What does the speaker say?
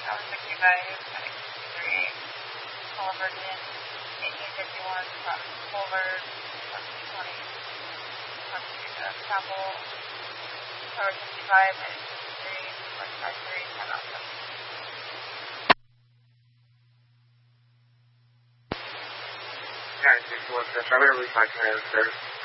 Tower 65, 63, Culver in 1851, Providence Boulevard, 20, Chapel, Tower 65, 93, 153, 10 out 7. Yeah, 61 Center, release my command, sir.